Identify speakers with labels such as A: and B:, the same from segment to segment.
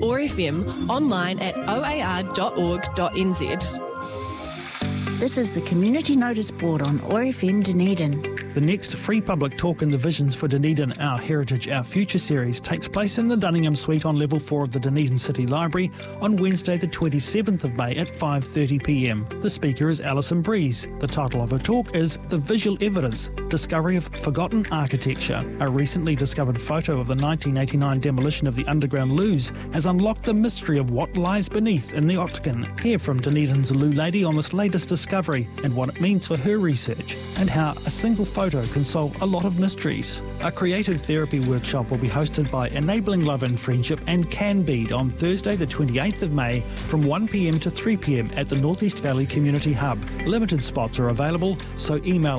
A: OAR FM, online at oar.org.nz.
B: This is the Community Notice Board on OAR FM Dunedin.
C: The next free public talk in the Visions for Dunedin, Our Heritage, Our Future series takes place in the Dunningham Suite on Level 4 of the Dunedin City Library on Wednesday the 27th of May at 5:30pm. The speaker is Alison Breeze. The title of her talk is The Visual Evidence, Discovery of Forgotten Architecture. A recently discovered photo of the 1989 demolition of the underground loos has unlocked the mystery of what lies beneath in the Octagon. Hear from Dunedin's Loo Lady on this latest discovery and what it means for her research, and how a single photo can solve a lot of mysteries. A creative therapy workshop will be hosted by Enabling Love and Friendship and Canbead on Thursday the 28th of May from 1pm to 3pm at the North East Valley Community Hub. Limited spots are available, so email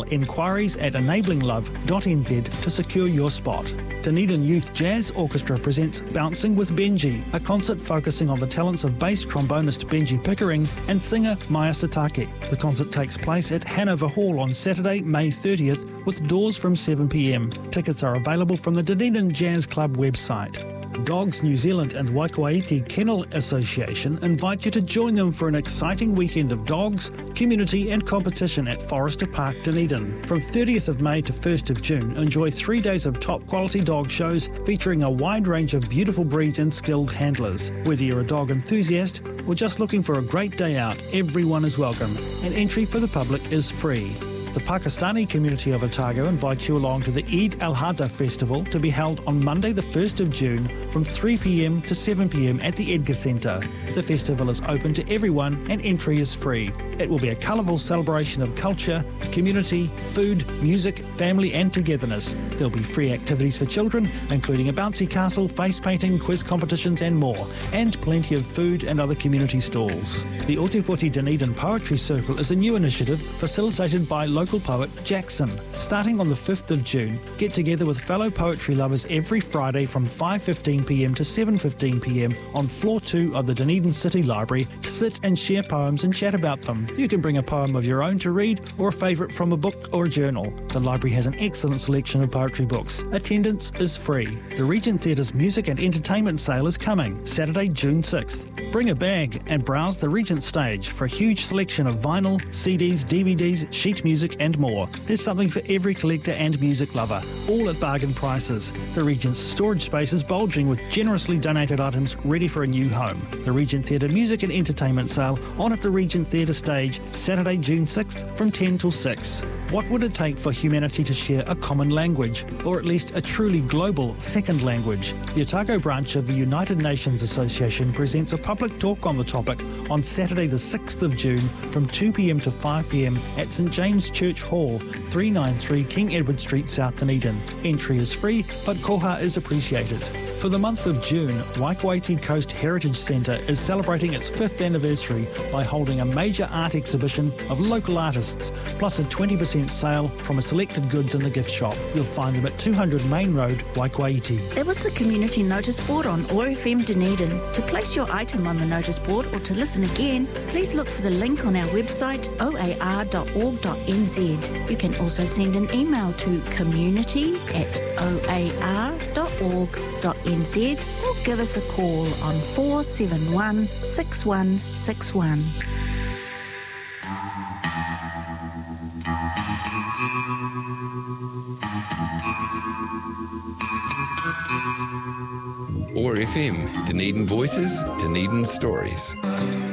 C: enquiries@enablingLove.nz to secure your spot. Dunedin Youth Jazz Orchestra presents Bouncing with Benji, a concert focusing on the talents of bass trombonist Benji Pickering and singer Maya Satake. The concert takes place at Hanover Hall on Saturday, May 30th, with doors from 7pm. Tickets are available from the Dunedin Jazz Club website. Dogs New Zealand and Waikouaiti Kennel Association invite you to join them for an exciting weekend of dogs, community and competition at Forrester Park, Dunedin. From 30th of May to 1st of June, enjoy 3 days of top quality dog shows featuring a wide range of beautiful breeds and skilled handlers. Whether you're a dog enthusiast or just looking for a great day out, everyone is welcome, and entry for the public is free. The Pakistani community of Otago invites you along to the Eid al-Adha Festival to be held on Monday the 1st of June from 3pm to 7pm at the Edgar Centre. The festival is open to everyone and entry is free. It will be a colourful celebration of culture, community, food, music, family and togetherness. There'll be free activities for children, including a bouncy castle, face painting, quiz competitions and more, and plenty of food and other community stalls. The Otepoti Dunedin Poetry Circle is a new initiative facilitated by local poet Jackson. Starting on the 5th of June, get together with fellow poetry lovers every Friday from 5:15pm to 7:15pm on floor 2 of the Dunedin City Library to sit and share poems and chat about them. You can bring a poem of your own to read or a favourite from a book or a journal. The library has an excellent selection of poetry books. Attendance is free. The Regent Theatre's music and entertainment sale is coming, Saturday, June 6th. Bring a bag and browse the Regent stage for a huge selection of vinyl, CDs, DVDs, sheet music and more. There's something for every collector and music lover, all at bargain prices. The Regent's storage space is bulging with generously donated items ready for a new home. The Regent Theatre music and entertainment sale on at the Regent Theatre stage, Saturday, June 6th from 10 till 6. What would it take for humanity to share a common language, or at least a truly global second language? The Otago branch of the United Nations Association presents a public talk on the topic on Saturday the 6th of June from 2pm to 5pm at St James Church Hall, 393 King Edward Street, South Dunedin. Entry is free, but koha is appreciated. For the month of June, Waikouaiti Coast Heritage Centre is celebrating its 5th anniversary by holding a major art exhibition of local artists, plus a 20% sale from a selected goods in the gift shop. You'll find them at 200 Main Road, Waikouaiti.
B: That was the Community Notice Board on OAR FM Dunedin. To place your item on the notice board or to listen again, please look for the link on our website oar.org.nz. You can also send an email to community@oar.org.nz or give us a call on 471 6161.
D: OAR FM, Dunedin Voices, Dunedin Stories.